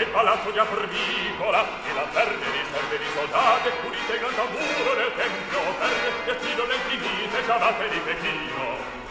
palazzo di Apricola e la verde riserve di soldati pulite gran tamburo nel tempio per vestito l'infinite chiamate di Pechino.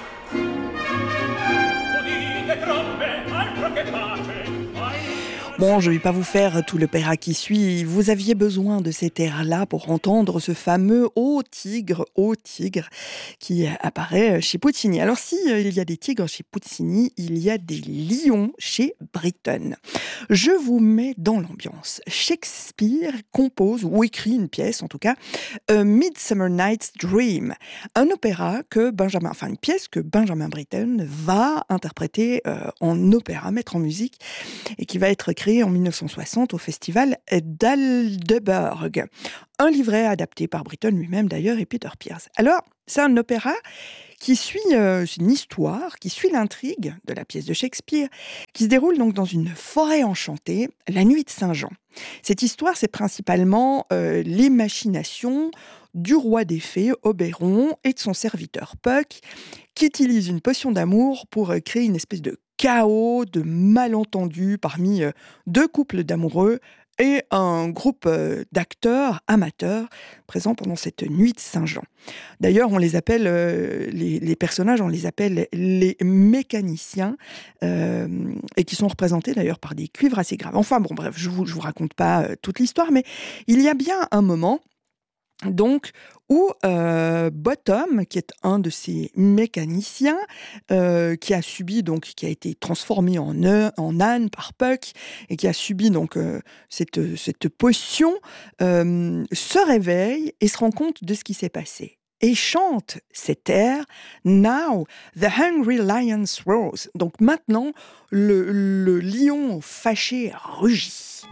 Udite trombe, altro che pace. Bon, je ne vais pas vous faire tout l'opéra qui suit. Vous aviez besoin de cet air-là pour entendre ce fameux ô tigre, qui apparaît chez Puccini. Alors, si il y a des tigres chez Puccini, il y a des lions chez Britten. Je vous mets dans l'ambiance. Shakespeare compose, ou écrit une pièce en tout cas, A Midsummer Night's Dream, un opéra une pièce que Benjamin Britten va interpréter en opéra, mettre en musique, et qui va être créé en 1960 au festival d'Aldeburgh. Un livret adapté par Britten lui-même d'ailleurs et Peter Pierce. Alors, c'est un opéra qui suit, c'est une histoire qui suit l'intrigue de la pièce de Shakespeare, qui se déroule donc dans une forêt enchantée, la nuit de Saint-Jean. Cette histoire, c'est principalement les machinations du roi des fées, Oberon, et de son serviteur Puck, qui utilise une potion d'amour pour créer une espèce de chaos, de malentendus parmi deux couples d'amoureux et un groupe d'acteurs amateurs présents pendant cette nuit de Saint-Jean. D'ailleurs, on les appelle, les personnages, on les appelle les mécaniciens, et qui sont représentés d'ailleurs par des cuivres assez graves. Enfin bon, bref, je vous raconte pas toute l'histoire, mais il y a bien un moment donc où Bottom, qui est un de ces mécaniciens, qui a été transformé en âne par Puck et qui a subi donc cette potion, se réveille et se rend compte de ce qui s'est passé. Et chante cet air « Now the hungry lion roars ». Donc maintenant, le lion fâché rugit.